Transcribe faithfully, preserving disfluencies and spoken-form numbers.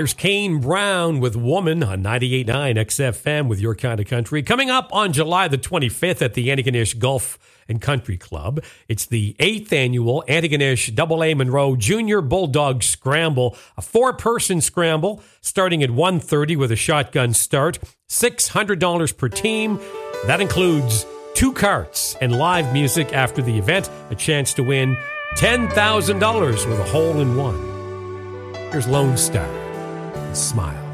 There's Kane Brown with Woman on ninety-eight point nine X F M with Your Kind of Country. Coming up on July the twenty-fifth at the Antigonish Golf and Country Club, it's the eighth annual Antigonish double A Monroe Junior Bulldog Scramble, a four-person scramble starting at one thirty with a shotgun start, six hundred dollars per team. That includes two carts and live music after the event, a chance to win ten thousand dollars with a hole-in-one. Here's Lone Star. Smile.